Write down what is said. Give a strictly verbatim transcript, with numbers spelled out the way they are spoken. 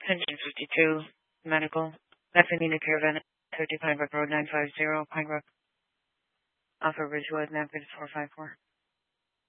Engine fifty-two, medical. Bethany Caravan, thirty Pine Brook Road, nine five zero, Pine Brook. Alpha Ridgewood, Napkins four five four.